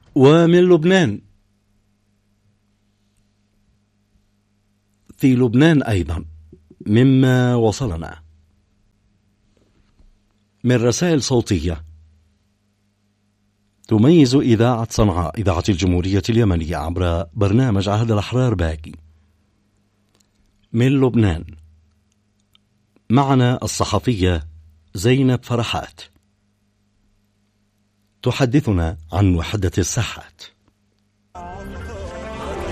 ومن لبنان، في لبنان أيضا مما وصلنا من رسائل صوتية تميز إذاعة صنعاء إذاعة الجمهورية اليمنية عبر برنامج عهد الأحرار باقي. من لبنان معنا الصحفية زينب فرحات تحدثنا عن وحدة الساحات.